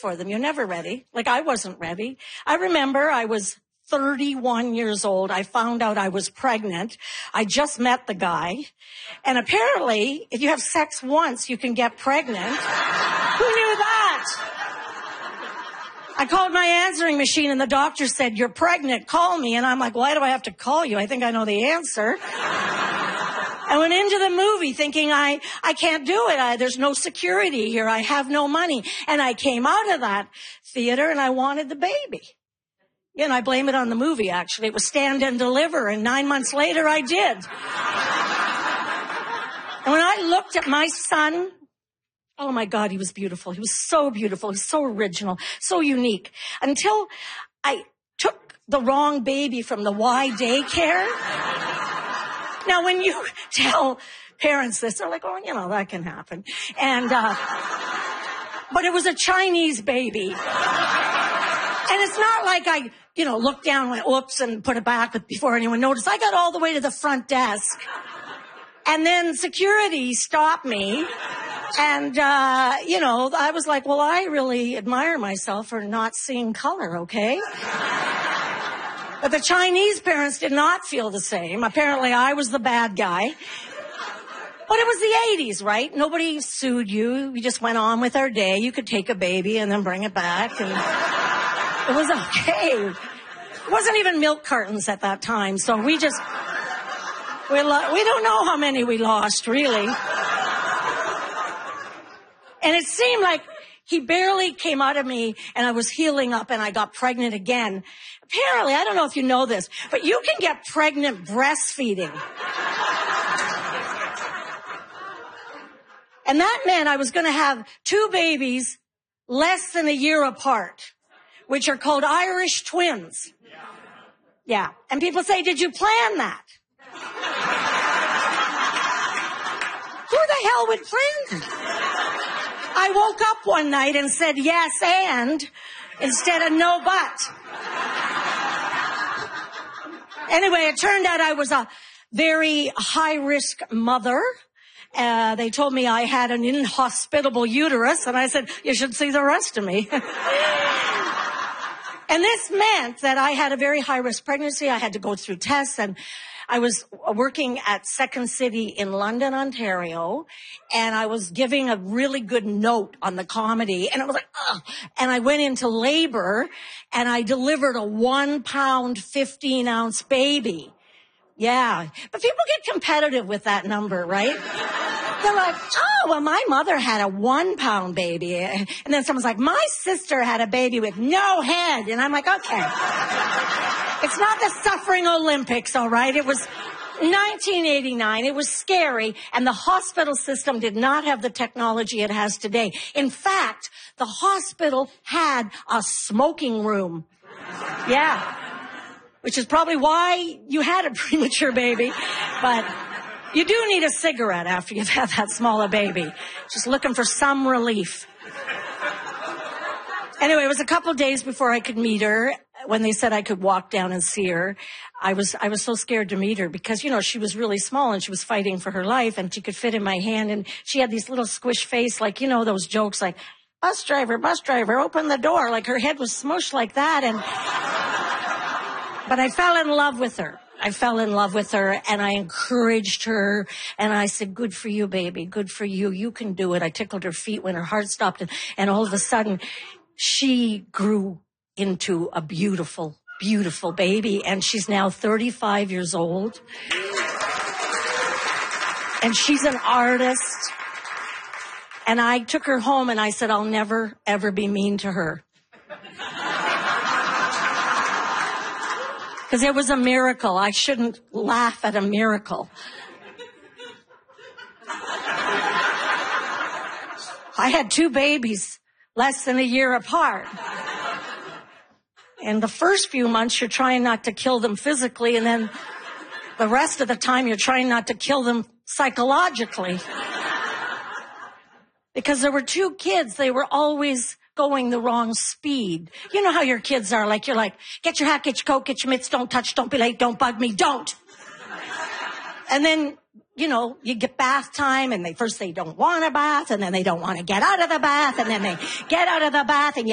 for them. You're never ready. Like, I wasn't ready. I remember I was 31 years old. I found out I was pregnant. I just met the guy. And apparently, if you have sex once, you can get pregnant. Who knew that? I called my answering machine and the doctor said, "You're pregnant, call me." And I'm like, "Why do I have to call you? I think I know the answer." I went into the movie thinking I can't do it. There's no security here. I have no money. And I came out of that theater and I wanted the baby. And I blame it on the movie, actually. It was Stand and Deliver, and 9 months later, I did. And when I looked at my son, oh my God, he was beautiful. He was so beautiful. He was so original, so unique. Until I took the wrong baby from the Y daycare. Now, when you tell parents this, they're like, "Oh, you know, that can happen." And, but it was a Chinese baby. And it's not like I, looked down, went, "Oops," and put it back before anyone noticed. I got all the way to the front desk. And then security stopped me. And, I was like, well, I really admire myself for not seeing color, okay? But the Chinese parents did not feel the same. Apparently, I was the bad guy. But it was the 80s, right? Nobody sued you. We just went on with our day. You could take a baby and then bring it back. And it was okay. It wasn't even milk cartons at that time. So we don't know how many we lost, really. And it seemed like he barely came out of me and I was healing up and I got pregnant again. Apparently, I don't know if you know this, but you can get pregnant breastfeeding. And that meant I was going to have 2 babies less than a year apart, which are called Irish twins. Yeah. And people say, "Did you plan that?" Who the hell would plan that? I woke up one night and said yes and instead of no but. Anyway, it turned out I was a very high-risk mother. They told me I had an inhospitable uterus, and I said, "You should see the rest of me." And this meant that I had a very high-risk pregnancy. I had to go through tests, and I was working at Second City in London, Ontario, and I was giving a really good note on the comedy, and I was like, ugh. And I went into labor, and I delivered a 1 pound, 15-ounce baby. Yeah. But people get competitive with that number, right? They're like, "Oh, well, my mother had a 1 pound baby." And then someone's like, "My sister had a baby with no head." And I'm like, okay. It's not the suffering Olympics, all right? It was 1989. It was scary. And the hospital system did not have the technology it has today. In fact, the hospital had a smoking room. Yeah. Which is probably why you had a premature baby. But you do need a cigarette after you've had that small a baby. Just looking for some relief. Anyway, it was a couple days before I could meet her. When they said I could walk down and see her, I was so scared to meet her because, she was really small and she was fighting for her life and she could fit in my hand. And she had these little squish face, like, those jokes like, bus driver, open the door. Like her head was smushed like that. But I fell in love with her. And I encouraged her and I said, "Good for you, baby. Good for you. You can do it." I tickled her feet when her heart stopped and all of a sudden she grew into a beautiful, beautiful baby. And she's now 35 years old. And she's an artist. And I took her home and I said, I'll never, ever be mean to her. Because it was a miracle. I shouldn't laugh at a miracle. I had 2 babies less than a year apart. And the first few months, you're trying not to kill them physically, and then the rest of the time, you're trying not to kill them psychologically. Because there were 2 kids, they were always going the wrong speed. You know how your kids are, like, you're like, "Get your hat, get your coat, get your mitts, don't touch, don't be late, don't bug me, don't." And then, you get bath time, and they don't want a bath, and then they don't want to get out of the bath, and then they get out of the bath, and